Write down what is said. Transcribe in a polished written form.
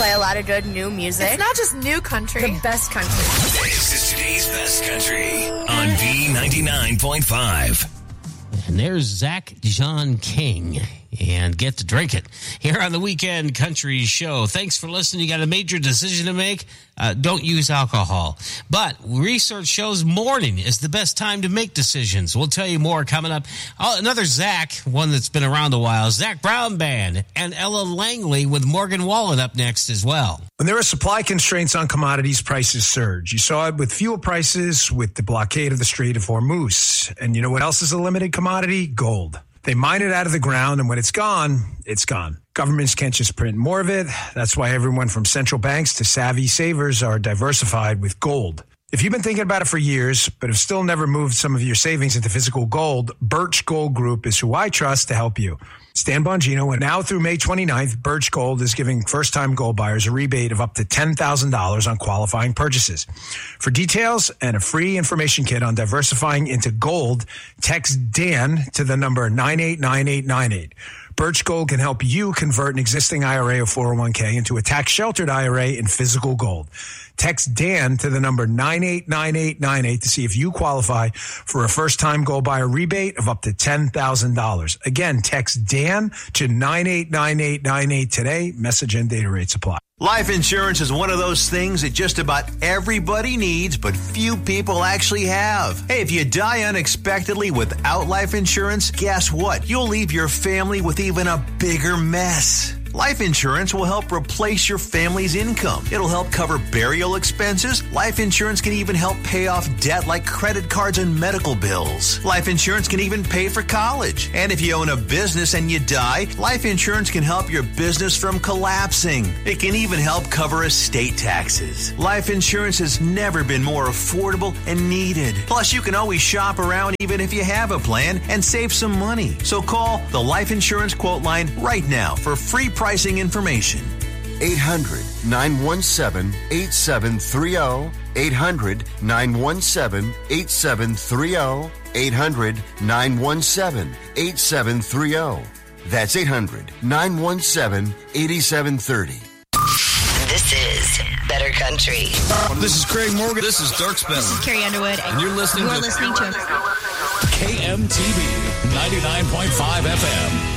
play a lot of good new music. It's not just new country. The best country. This is today's best country on B99.5. And there's Zach John King. And get to drink it here on the Weekend Country Show. Thanks for listening. You got a major decision to make. Don't use alcohol. But research shows morning is the best time to make decisions. We'll tell you more coming up. Another Zach, one that's been around a while, Zach Brown Band, and Ella Langley with Morgan Wallen up next as well. When there are supply constraints on commodities, prices surge. You saw it with fuel prices, with the blockade of the Strait of Hormuz. And you know what else is a limited commodity? Gold. They mine it out of the ground, and when it's gone, it's gone. Governments can't just print more of it. That's why everyone from central banks to savvy savers are diversified with gold. If you've been thinking about it for years, but have still never moved some of your savings into physical gold, Birch Gold Group is who I trust to help you. Stan Bongino, and now through May 29th, Birch Gold is giving first-time gold buyers a rebate of up to $10,000 on qualifying purchases. For details and a free information kit on diversifying into gold, text Dan to the number 989898. Birch Gold can help you convert an existing IRA or 401k into a tax-sheltered IRA in physical gold. Text Dan to the number 989898 to see if you qualify for a first-time gold buyer rebate of up to $10,000. Again, text Dan to 989898 today. Message and data rates apply. Life insurance is one of those things that just about everybody needs, but few people actually have. Hey, if you die unexpectedly without life insurance, guess what? You'll leave your family with even a bigger mess. Life insurance will help replace your family's income. It'll help cover burial expenses. Life insurance can even help pay off debt like credit cards and medical bills. Life insurance can even pay for college. And if you own a business and you die, life insurance can help your business from collapsing. It can even help cover estate taxes. Life insurance has never been more affordable and needed. Plus, you can always shop around even if you have a plan and save some money. So call the Life Insurance Quote Line right now for free pricing information. 800-917-8730. 800-917-8730. 800-917-8730. That's 800-917-8730. This is Better Country. This is Craig Morgan. This is Dirk Spence. This is Carrie Underwood. And you're listening to KMTV 99.5 FM.